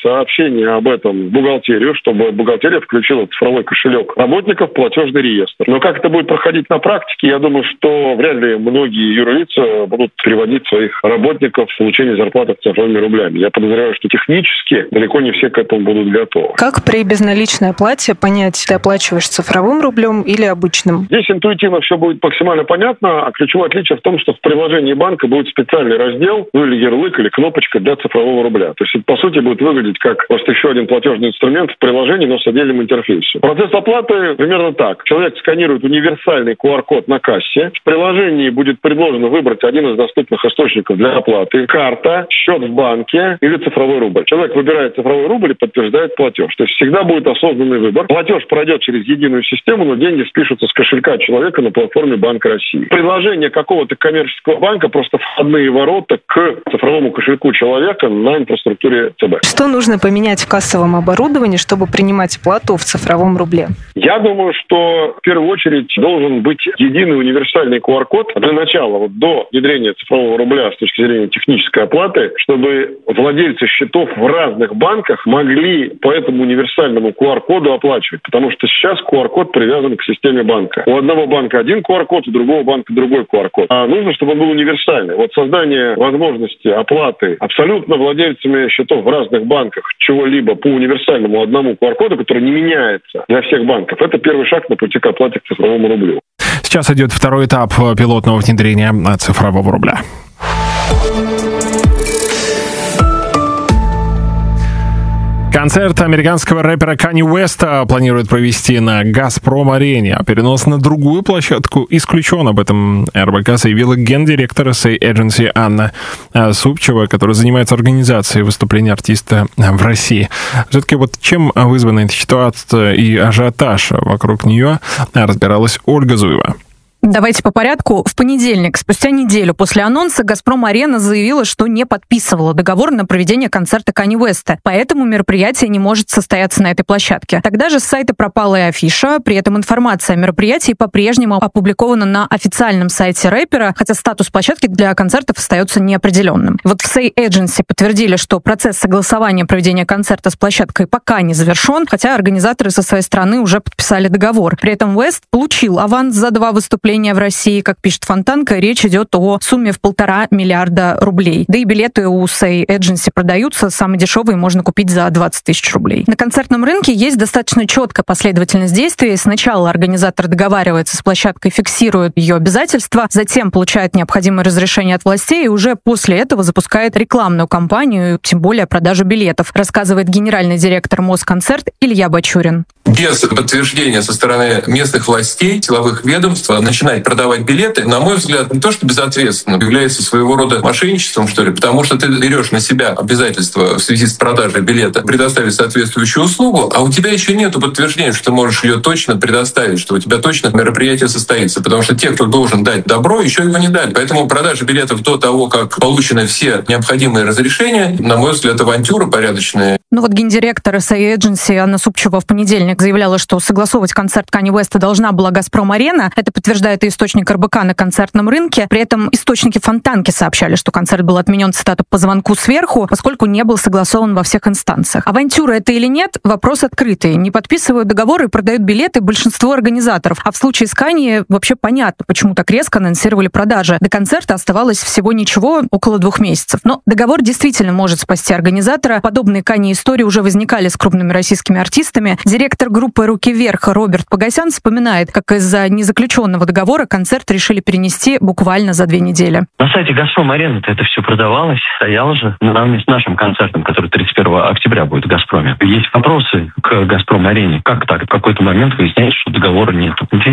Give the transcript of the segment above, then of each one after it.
сообщение об этом в бухгалтерию, чтобы бухгалтерия включила цифровой кошелек работников в платежный реестр. Но как это будет проходить на практике, я думаю, что вряд ли многие юрлица будут переводить своих работников в получение зарплаты цифровыми рублями. Я подозреваю, что технически далеко не все к этому будут готовы. Как при безналичной оплате понять, ты оплачиваешь цифровым рублем или обычным? Здесь интуитивно все будет максимально понятно, а ключевое отличие в том, что в приложении банка будет специальный раздел, или ярлык, или кнопочка для цифрового рубля. То есть это, по сути, будет выглядеть как просто еще один платежный инструмент в приложении, но с отдельным интерфейсом. Процесс оплаты примерно так. Человек сканирует универсальный QR-код на кассе. В приложении будет предложено выбрать один из доступных источников для оплаты. Карта, счет в банке или цифровой рубль. Человек выбирает цифровой рубль и подтверждает платеж. То есть всегда будет осознанный выбор. Платеж пройдет через единую систему, но деньги спишутся с кошелька человека на платформе Банка России. Предложение какого-то коммерческого банка просто входные ворота к цифровому кошельку человека на инфраструктуре ЦБ. Что нужно поменять в кассовом оборудовании, чтобы принимать плату в цифровом рубле? Я думаю, что в первую очередь должен быть единый универсальный QR-код для начала, до внедрения цифрового рубля с точки зрения технической оплаты, чтобы владельцы счетов в разных банках могли по этому универсальному QR-коду оплачивать. Потому что сейчас QR-код привязан к системе банка. У одного банка один QR-код, у другого банка другой QR-код. А нужно, чтобы он был универсальный. Вот создание возможности оплаты абсолютно владельцами счетов в разных банках чего-либо по универсальному одному QR-коду, который не меняется для всех банков, это первый шаг на пути к оплате к цифровому рублю. Сейчас идет второй этап пилотного внедрения цифрового рубля. Концерт американского рэпера Канье Уэста планируют провести на «Газпром-арене», а перенос на другую площадку исключен. Об этом РБК заявила гендиректор Say Agency Анна Супчева, которая занимается организацией выступления артиста в России. Все-таки вот чем вызвана эта ситуация и ажиотаж вокруг нее, разбиралась Ольга Зуева. Давайте по порядку. В понедельник, спустя неделю после анонса, «Газпром-арена» заявила, что не подписывала договор на проведение концерта Канье Уэста, поэтому мероприятие не может состояться на этой площадке. Тогда же с сайта пропала и афиша, при этом информация о мероприятии по-прежнему опубликована на официальном сайте рэпера, хотя статус площадки для концертов остается неопределенным. Вот в Say Agency подтвердили, что процесс согласования проведения концерта с площадкой пока не завершен, хотя организаторы со своей стороны уже подписали договор. При этом Уэст получил аванс за 2 выступления в России. Как пишет Фонтанка, речь идет о сумме в 1,5 миллиарда рублей. Да и билеты у Say Agency продаются, самые дешевые можно купить за 20 тысяч рублей. На концертном рынке есть достаточно четкая последовательность действий. Сначала организатор договаривается с площадкой, фиксирует ее обязательства, затем получает необходимое разрешение от властей и уже после этого запускает рекламную кампанию, тем более продажу билетов, рассказывает генеральный директор Москонцерт Илья Бачурин. Без подтверждения со стороны местных властей, силовых ведомств начинать продавать билеты, на мой взгляд, не то что безответственно, является своего рода мошенничеством, что ли, потому что ты берешь на себя обязательство в связи с продажей билета предоставить соответствующую услугу, а у тебя еще нет подтверждения, что ты можешь ее точно предоставить, что у тебя точно мероприятие состоится, потому что те, кто должен дать добро, еще его не дали. Поэтому продажа билетов до того, как получены все необходимые разрешения, на мой взгляд, авантюра порядочная. Ну вот гендиректор Say Agency Анна Супчева в понедельник заявляла, что согласовывать концерт Канье Уэста должна была «Газпром-арена». Это подтверждает и источник РБК на концертном рынке. При этом источники Фонтанки сообщали, что концерт был отменен, цитата, «по звонку сверху», поскольку не был согласован во всех инстанциях. Авантюра это или нет? Вопрос открытый. Не подписывают договоры и продают билеты большинство организаторов. А в случае с Канье вообще понятно, почему так резко анонсировали продажи. До концерта оставалось всего ничего, около 2 месяцев. Но договор действительно может спасти организатора. Подобные Канье истории уже возникали с крупными российскими артистами. Директор группы «Руки вверх» Роберт Погосян вспоминает, как из-за незаключенного договора концерт решили перенести буквально за 2 недели. На сайте «Газпром-арены» это все продавалось, стояло же наравне с нашим концертом, который 31 октября будет в «Газпроме». Есть вопросы к «Газпром-арене». Как так? В какой-то момент выясняется, что договора нет.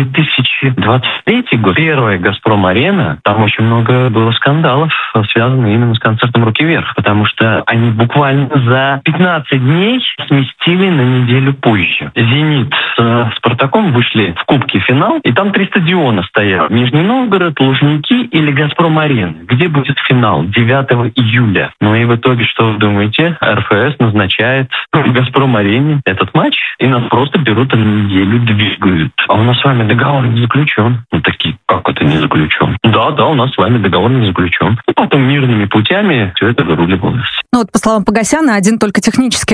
2023 год, первая «Газпром-арена», там очень много было скандалов, связанных именно с концертом «Руки вверх», потому что они буквально за 15 дней сместили на неделю позже. «Зенит» с «Спартаком» вышли в кубке финал, и там 3 стадиона стоят. Нижний Новгород, Лужники или «Газпром-арена». Где будет финал? 9 июля. Ну и в итоге, что вы думаете? РФС назначает в «Газпром-арене» этот матч, и нас просто берут и на неделю двигают. А у нас с вами договор не заключен. Ну такие, как это не заключен? Да, у нас с вами договор не заключен. И потом мирными путями все это выруливалось. Ну вот, по словам Погосяна, один только технический